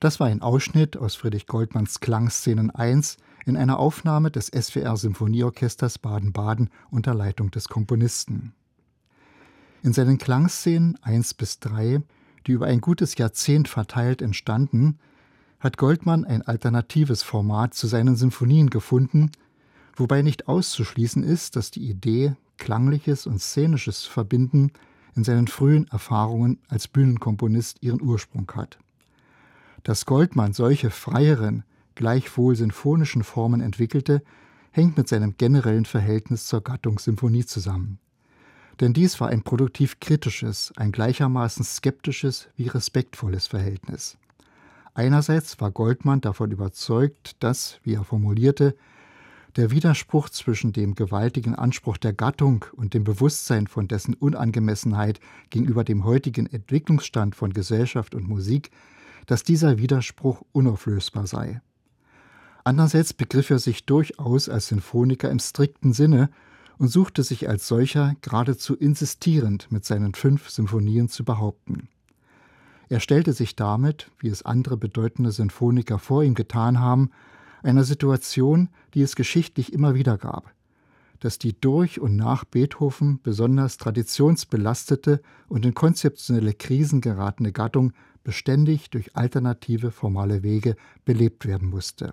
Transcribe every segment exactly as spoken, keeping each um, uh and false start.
Das war ein Ausschnitt aus Friedrich Goldmanns Klangszenen eins in einer Aufnahme des S W R-Symphonieorchesters Baden-Baden unter Leitung des Komponisten. In seinen Klangszenen eins bis drei, die über ein gutes Jahrzehnt verteilt entstanden, hat Goldman ein alternatives Format zu seinen Symphonien gefunden, wobei nicht auszuschließen ist, dass die Idee, Klangliches und Szenisches zu verbinden, in seinen frühen Erfahrungen als Bühnenkomponist ihren Ursprung hat. Dass Goldman solche freieren, gleichwohl sinfonischen Formen entwickelte, hängt mit seinem generellen Verhältnis zur Gattung Symphonie zusammen. Denn dies war ein produktiv kritisches, ein gleichermaßen skeptisches wie respektvolles Verhältnis. Einerseits war Goldman davon überzeugt, dass, wie er formulierte, der Widerspruch zwischen dem gewaltigen Anspruch der Gattung und dem Bewusstsein von dessen Unangemessenheit gegenüber dem heutigen Entwicklungsstand von Gesellschaft und Musik, dass dieser Widerspruch unauflösbar sei. Andererseits begriff er sich durchaus als Sinfoniker im strikten Sinne und suchte sich als solcher geradezu insistierend mit seinen fünf Symphonien zu behaupten. Er stellte sich damit, wie es andere bedeutende Sinfoniker vor ihm getan haben, einer Situation, die es geschichtlich immer wieder gab, dass die durch und nach Beethoven besonders traditionsbelastete und in konzeptionelle Krisen geratene Gattung beständig durch alternative formale Wege belebt werden musste.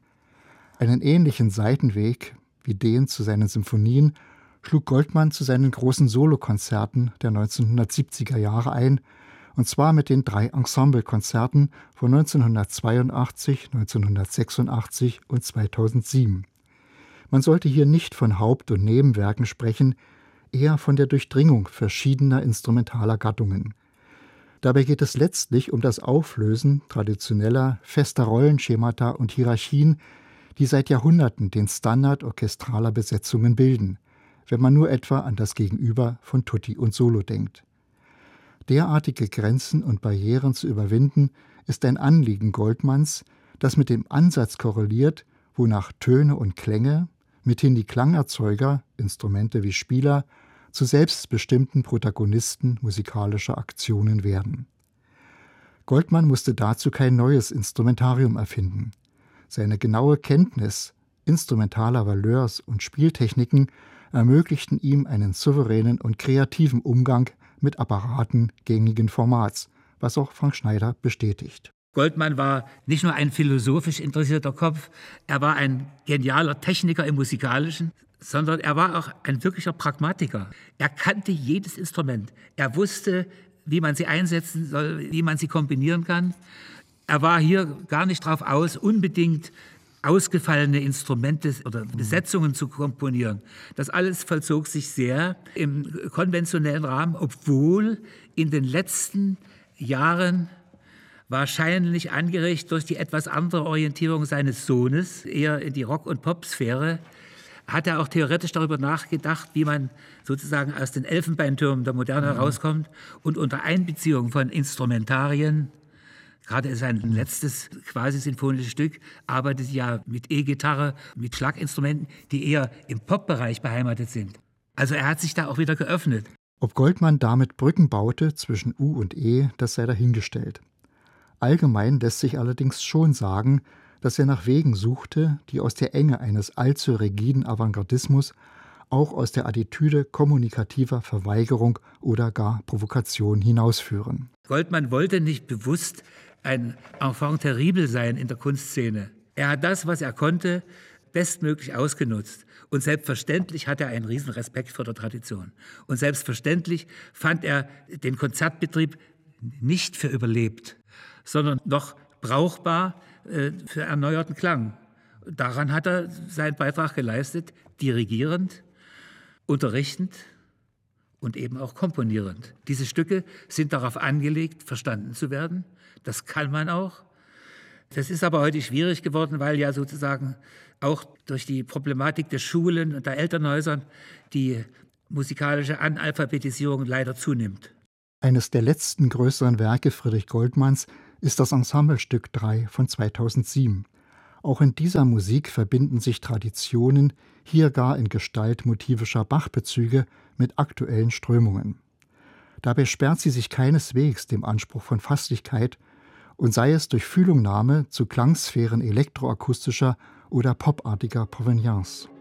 Einen ähnlichen Seitenweg wie den zu seinen Symphonien schlug Goldman zu seinen großen Solokonzerten der neunzehnhundertsiebziger Jahre ein, und zwar mit den drei Ensemblekonzerten von neunzehnhundertzweiundachtzig, neunzehnhundertsechsundachtzig und zweitausendsieben. Man sollte hier nicht von Haupt- und Nebenwerken sprechen, eher von der Durchdringung verschiedener instrumentaler Gattungen. Dabei geht es letztlich um das Auflösen traditioneller, fester Rollenschemata und Hierarchien, die seit Jahrhunderten den Standard orchestraler Besetzungen bilden, wenn man nur etwa an das Gegenüber von Tutti und Solo denkt. Derartige Grenzen und Barrieren zu überwinden, ist ein Anliegen Goldmanns, das mit dem Ansatz korreliert, wonach Töne und Klänge, mithin die Klangerzeuger, Instrumente wie Spieler, zu selbstbestimmten Protagonisten musikalischer Aktionen werden. Goldman musste dazu kein neues Instrumentarium erfinden. Seine genaue Kenntnis instrumentaler Valeurs und Spieltechniken ermöglichten ihm einen souveränen und kreativen Umgang mit Apparaten gängigen Formats, was auch Frank Schneider bestätigt. Goldman war nicht nur ein philosophisch interessierter Kopf, er war ein genialer Techniker im Musikalischen, sondern er war auch ein wirklicher Pragmatiker. Er kannte jedes Instrument. Er wusste, wie man sie einsetzen soll, wie man sie kombinieren kann. Er war hier gar nicht darauf aus, unbedingt ausgefallene Instrumente oder Besetzungen zu komponieren. Das alles vollzog sich sehr im konventionellen Rahmen, obwohl in den letzten Jahren wahrscheinlich angeregt durch die etwas andere Orientierung seines Sohnes, eher in die Rock- und Pop-Sphäre, hat er auch theoretisch darüber nachgedacht, wie man sozusagen aus den Elfenbeintürmen der Moderne mhm. herauskommt und unter Einbeziehung von Instrumentarien, gerade sein letztes quasi sinfonisches Stück, arbeitet ja mit E-Gitarre, mit Schlaginstrumenten, die eher im Pop-Bereich beheimatet sind. Also er hat sich da auch wieder geöffnet. Ob Goldman damit Brücken baute zwischen U und E, das sei dahingestellt. Allgemein lässt sich allerdings schon sagen, dass er nach Wegen suchte, die aus der Enge eines allzu rigiden Avantgardismus auch aus der Attitüde kommunikativer Verweigerung oder gar Provokation hinausführen. Goldman wollte nicht bewusst ein Enfant terrible sein in der Kunstszene. Er hat das, was er konnte, bestmöglich ausgenutzt. Und selbstverständlich hat er einen riesen Respekt vor der Tradition. Und selbstverständlich fand er den Konzertbetrieb nicht für überlebt, sondern noch brauchbar äh, für erneuerten Klang. Daran hat er seinen Beitrag geleistet, dirigierend, unterrichtend und eben auch komponierend. Diese Stücke sind darauf angelegt, verstanden zu werden. Das kann man auch. Das ist aber heute schwierig geworden, weil ja sozusagen auch durch die Problematik der Schulen und der Elternhäusern die musikalische Analphabetisierung leider zunimmt. Eines der letzten größeren Werke Friedrich Goldmanns ist das Ensemblestück drei von zweitausendsieben. Auch in dieser Musik verbinden sich Traditionen, hier gar in Gestalt motivischer Bach-Bezüge, mit aktuellen Strömungen. Dabei sperrt sie sich keineswegs dem Anspruch von Fasslichkeit und sei es durch Fühlungnahme zu Klangsphären elektroakustischer oder popartiger Provenienz.